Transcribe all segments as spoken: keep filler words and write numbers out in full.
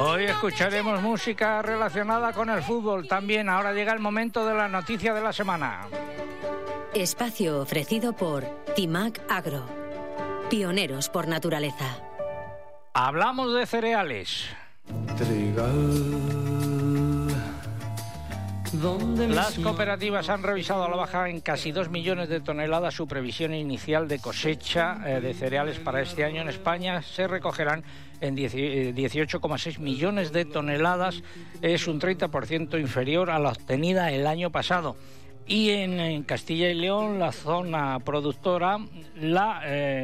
Hoy escucharemos música relacionada con el fútbol también. Ahora llega el momento de la noticia de la semana. Espacio ofrecido por Timac Agro. Pioneros por naturaleza. Hablamos de cereales. Las cooperativas han revisado a la baja en casi dos millones de toneladas su previsión inicial de cosecha eh, de cereales para este año. En España se recogerán en dieciocho coma seis millones de toneladas, es un treinta por ciento inferior a la obtenida el año pasado. Y en, en Castilla y León, la zona productora, la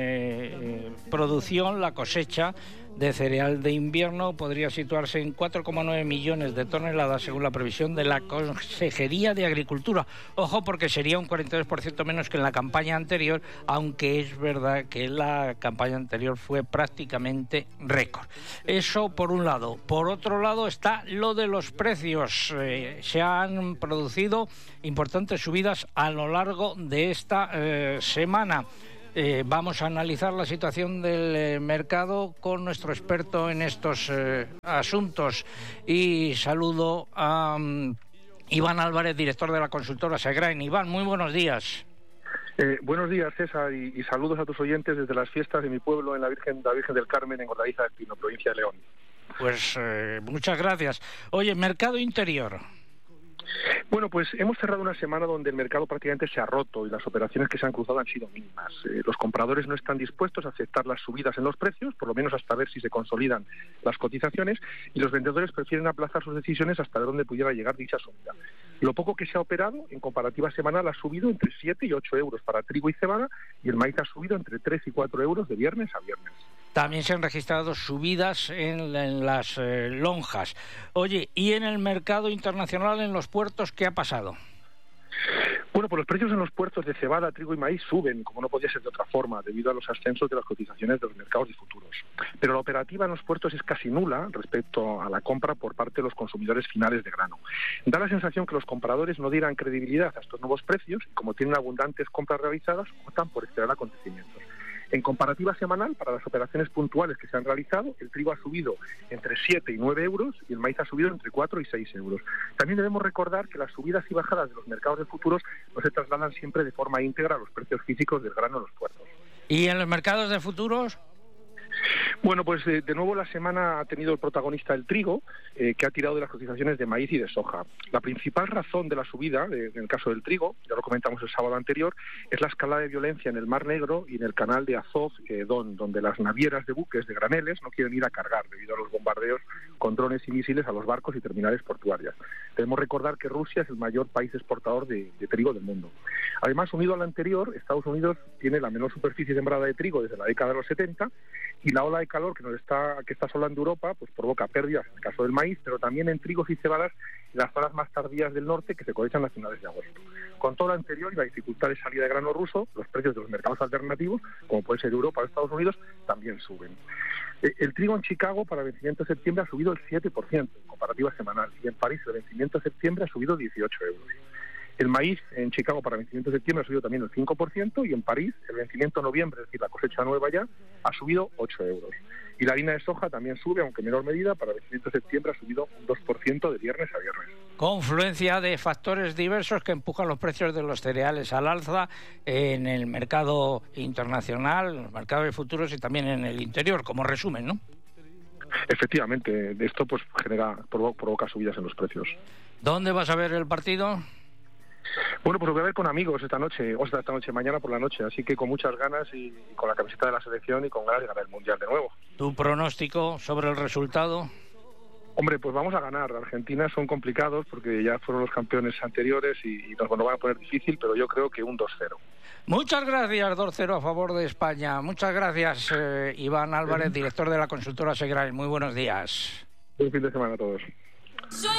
eh, producción, la cosecha de cereal de invierno podría situarse en cuatro coma nueve millones de toneladas según la previsión de la Consejería de Agricultura. Ojo, porque sería un cuarenta y dos por ciento menos que en la campaña anterior, aunque es verdad que la campaña anterior fue prácticamente récord. Eso por un lado. Por otro lado está lo de los precios. Eh, se han producido importantes subidas a lo largo de esta eh, semana. Eh, vamos a analizar la situación del eh, mercado con nuestro experto en estos eh, asuntos. Y saludo a um, Iván Álvarez, director de la consultora Segrain. Iván, muy buenos días. Eh, buenos días, César, y, y saludos a tus oyentes desde las fiestas de mi pueblo en la Virgen, la Virgen del Carmen, en Hortaliza del Pino, provincia de León. Pues eh, muchas gracias. Oye, mercado interior. Bueno, pues hemos cerrado una semana donde el mercado prácticamente se ha roto y las operaciones que se han cruzado han sido mínimas. Eh, los compradores no están dispuestos a aceptar las subidas en los precios, por lo menos hasta ver si se consolidan las cotizaciones, y los vendedores prefieren aplazar sus decisiones hasta ver dónde pudiera llegar dicha subida. Lo poco que se ha operado, en comparativa semanal, ha subido entre siete y ocho euros para trigo y cebada, y el maíz ha subido entre tres y cuatro euros de viernes a viernes. También se han registrado subidas en, en las eh, lonjas. Oye, ¿y en el mercado internacional, en los puertos, qué ha pasado? Bueno, pues los precios en los puertos de cebada, trigo y maíz suben, como no podía ser de otra forma, debido a los ascensos de las cotizaciones de los mercados de futuros. Pero la operativa en los puertos es casi nula respecto a la compra por parte de los consumidores finales de grano. Da la sensación que los compradores no dieran credibilidad a estos nuevos precios y, como tienen abundantes compras realizadas, optan por esperar acontecimientos. En comparativa semanal, para las operaciones puntuales que se han realizado, el trigo ha subido entre siete y nueve euros y el maíz ha subido entre cuatro y seis euros. También debemos recordar que las subidas y bajadas de los mercados de futuros no se trasladan siempre de forma íntegra a los precios físicos del grano en los puertos. ¿Y en los mercados de futuros? Bueno, pues de, de nuevo la semana ha tenido el protagonista el trigo, eh, que ha tirado de las cotizaciones de maíz y de soja. La principal razón de la subida, eh, en el caso del trigo, ya lo comentamos el sábado anterior, es la escalada de violencia en el Mar Negro y en el canal de Azov, eh, don, donde las navieras de buques de graneles no quieren ir a cargar debido a los bombardeos con drones y misiles a los barcos y terminales portuarias. Debemos recordar que Rusia es el mayor país exportador de, de trigo del mundo. Además, unido al anterior, Estados Unidos tiene la menor superficie sembrada de trigo desde la década de los setenta, y la ola de calor que nos está que está asolando Europa pues provoca pérdidas en el caso del maíz, pero también en trigos y cebadas en las zonas más tardías del norte que se cosechan a finales de agosto. Con todo lo anterior y la dificultad de salida de grano ruso, los precios de los mercados alternativos, como puede ser Europa o Estados Unidos, también suben. El trigo en Chicago para el vencimiento de septiembre ha subido el siete por ciento en comparativa semanal, y en París el vencimiento de septiembre ha subido dieciocho euros. El maíz en Chicago para vencimiento de septiembre ha subido también el cinco por ciento, y en París el vencimiento de noviembre, es decir, la cosecha nueva ya, ha subido ocho euros. Y la harina de soja también sube, aunque en menor medida, para el vencimiento de septiembre ha subido un dos por ciento de viernes a viernes. Confluencia de factores diversos que empujan los precios de los cereales al alza en el mercado internacional, en el mercado de futuros y también en el interior, como resumen, ¿no? Efectivamente, esto pues genera provoca subidas en los precios. ¿Dónde vas a ver el partido? Bueno, pues lo voy a ver con amigos esta noche, o sea, esta noche, mañana por la noche, así que con muchas ganas y, y con la camiseta de la selección y con ganas de ganar el Mundial de nuevo. ¿Tu pronóstico sobre el resultado? Hombre, pues vamos a ganar. Argentina son complicados porque ya fueron los campeones anteriores y, y nos lo van a poner difícil, pero yo creo que un dos cero. Muchas gracias, dos cero a favor de España. Muchas gracias, eh, Iván Álvarez, director de la consultora Segrain. Muy buenos días. Buen fin de semana a todos.